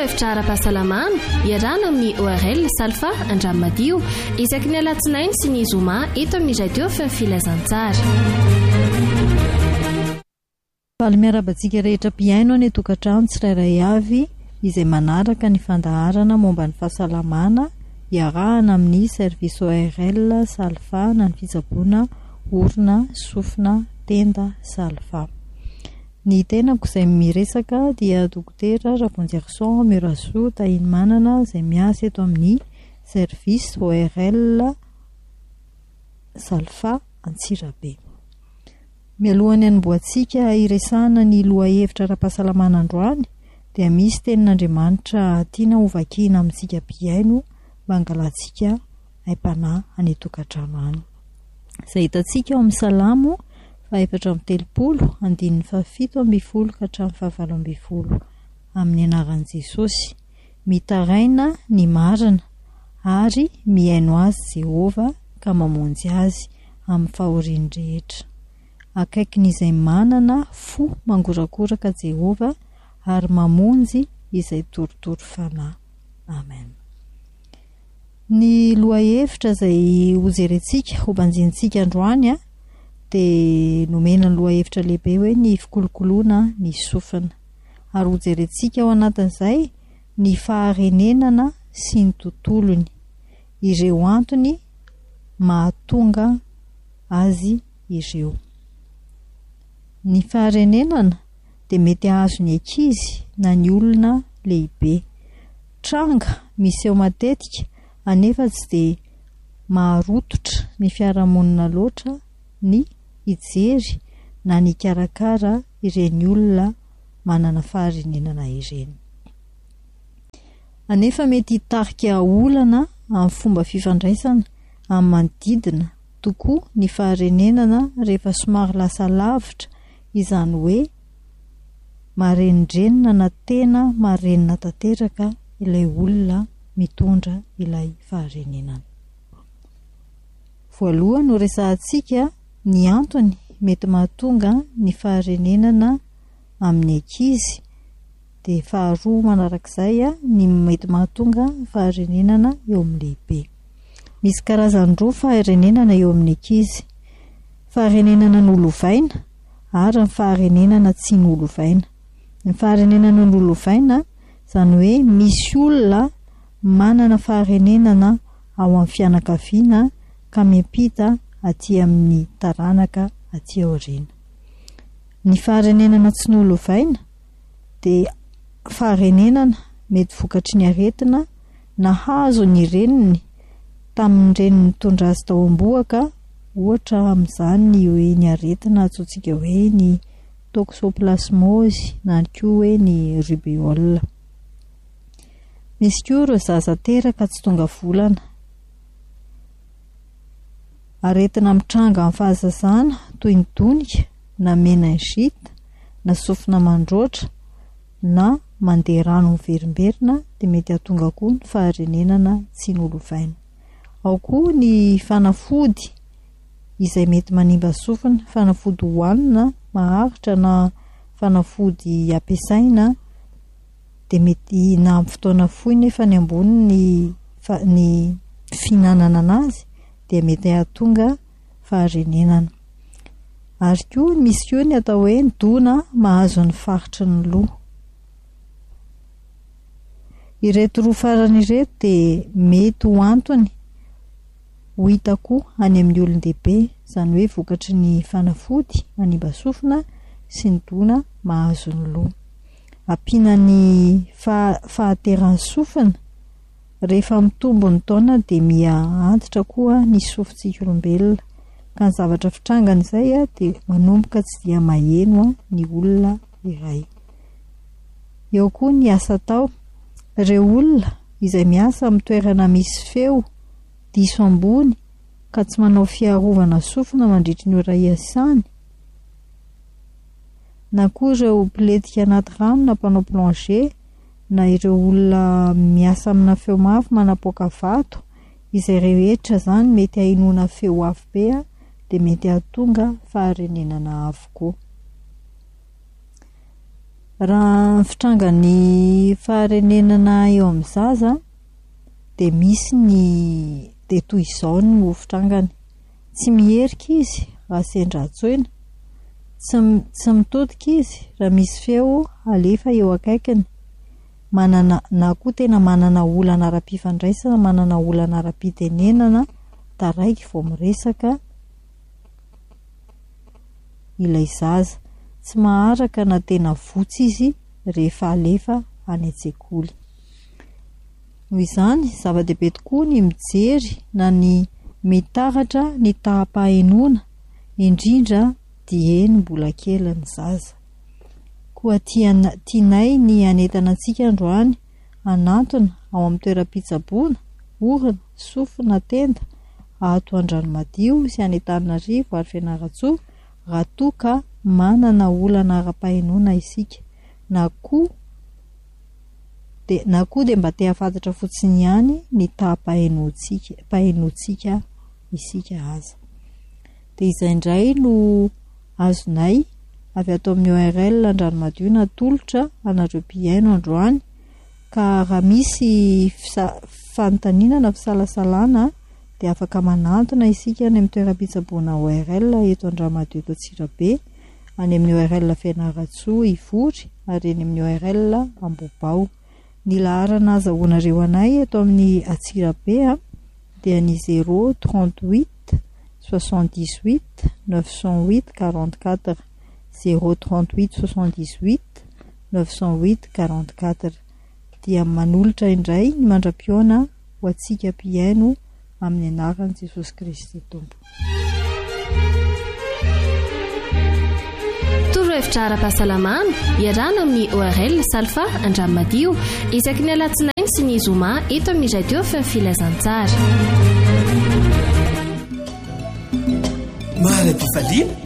hevitra ara-pahasalamana iarana amin'ny ORL Salfa Andramadio isaky ny alatsinainy sy ny zoma eto amin'ny radio fm filazantsara. Faly miarabantsika rehetra mpiaino any tokantrano tsirairay avy izay manaraka ny fandaharana momba ny fahasalamana iarahana amin'ny service ORL Salfa na ny fitsaboana orona sofina tenda Salfa. Ny tenako izay miresaka dia dokotera Rabonjerson Miraso Tahiny Manana izay miasa eto amin'ny service ORL Salfa Antsirabe. Mialohany anomboantsika iresahana ny lohahevitra ara-pahasalamana androany dia misy tenin'Andriamanitra tiana hovakiana amintsika mpiaino mba hangalantsika haim-panahy any tokantrano any. Izay hitantsika ao amin'ny Salamo 4:17-20 amin'ny anaran'i Jesosy. Mitaraina ny marina ary miaino azy Jehova ka mamonjy azy amin'ny fahoriany rehetra. Akaikin' izay manana fo mangorakoraka Jehova ary mamonjy izay torotoro fanahy. Amen. Ny lohahevitra izay hojerentsika ho banjintsika androany dia nomena ny lohahevitra lehibe hoe ny fikolokoloana ny sofina ary hojerentsika ao anatin'izay ny faharenenana sy ny tontolony, ireo antony mahatonga azy ireo. Ny faharenenana dia mety ahazo ny ankizy na ny olona lehibe. Tranga misy eo matetika anefa tsy dia maharototra ny fiarahamonina loatra ny ijery na ny karakara ireny olona manana faharenenana ireny. Anefa mety hitarika olana amin'ny fomba fifandraisana amin'ny manodidina tokoa ny faharenenana rehefa somary lasa lavitra, izany hoe marenidrenina na tena marenina tanteraka ilay olona mitondra ilay faharenenana. Voalohany ho resahantsika ny antony mety mahatonga ny faharenenana amin'ny ankizy, dia faharoa manarak'izay ny mety mahatonga faharenenana eo amin'ny lehibe. Misy karazany roa faharenenana eo amin'ny ankizy: faharenenana nolovaina ary ny faharenenana tsy nolovaina. Ny faharenenana nolovaina izany hoe misy olona manana faharenenana ao amin'ny fianakaviana ka miampita aty amin'ny taranaka aty aoriana. Ny faharenenana tsy nolovaina dia faharenenana mety vokatry ny aretina nahazo ny reniny tamin'ny reniny nitondra azy tao am-boaka, ohatra amin'izany ny hoe ny aretina atsotsika hoe ny toxoplasmose na koa hoe ny rubéole. Misy koa ireo zaza teraka tsy tonga volana, aretina mitranga amin'ny fahazazana toy ny tonika na meningite na sofina mandroatra na mandeha rano miverimberina dia mety hahatonga koa ny faharenenana tsy nolovaina. Ao koa ny fanafody izay mety manimba sofina, fanafody hohanina maharitra na fanafody ampiasaina dia mety na amin'ny fotoana fohy nefa ny ambony ny fihinanana anazy dia mety hahatonga faharenenana. Ary koa misy koa ny atao hoe ny dona mahazo ny faritry ny loha. Ireto roa farany ireto dia mety ho antony ho hita koa any amin'ny olon-dehibe, izany hoe vokatry ny fanafody manimba sofina sy ny dona mahazo ny loha. Ampiana ny fahateran'ny sofina rehefa mitombo ny taona dia mia antitra koa ny sofintsika olombelona, ka ny zavatra fitrangana izay dia manomboka tsy dia maheno ny olona iray. Eo koa ny asa tao. Ireo olona izay miasa amin'ny toerana misy feo diso ambony ka tsy manao fiarovana sofina mandritra ny ora iasany, na koa ireo mpiletika anaty rano na mpanao plongé, na ireo olona miasa amina feo mafy manapoaka vato, izay rehetra izany mety hainoana feo afo be dia mety hahatonga faharenenana avokoa. Raha ny fitrangany faharenenana eo amin'ny zaza dia misy dia toy izao no fitrangany: tsy mierika izy raha sendra atsoina, tsy mitodika izy raha misy feo alefa eo akaikiny, na koa tena manana olana ara-pifandraisana, manana olana ara-pitenenana taraiky vao miresaka ilay zaza, tsy maharaka na tena votsy izy rehefa alefa any an-tsekoly. Noho izany zava-dehibe tokoa ny mijery na ny mitaratra ny taham-pahenoana, indrindra dieny mbola kely ny zaza. Koa tianay ny anentana antsika androany anantona ao amin'ny toeram-pitsaboana, orana, sofina, tenda, ato Andranomadio sy any Antananarivo ary Fianarantsoa, raha toa ka manana olana ara-pahenoana isika, na koa dia mba te hafantatra fotsiny ihany ny taham-pahenoantsika isika aza. Dia izay indray no azonay avy ato amin'ny ORL Andranomadio natolotra anareo mpiaino androany, ka raha misy fanontaniana fisalasalana dia afaka manantona isika any amin'ny toeram-pitsaboana ORL eto Andranomadio eto Antsirabe, any amin'ny ORL Fianarantsoa Ivory ary any amin'ny ORL Ambohimbao. Ny laharana azahoanareo anay eto amin'ny Antsirabe dia ny 038 78 908 44 038 78 908 44. Dia manolotra indray ny mandra-pioana ho antsika mpiaino amin'ny anaran'i Jesosy Kristy Tompo. Torohevitra ara-pahasalamana iarahana amin'ny ORL Salfa Andranomadio isaky ny alatsinainy sy ny zoma eto amin'ny radio Feo Filazantsara. Mahalady faliana